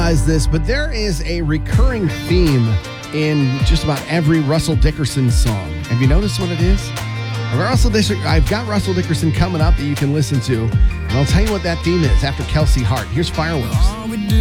realize this, but there is a recurring theme in just about every Russell Dickerson song. Have you noticed what it is? I've got Russell Dickerson coming up that you can listen to, and I'll tell you what that theme is after Kelsey Hart. Here's Fireworks.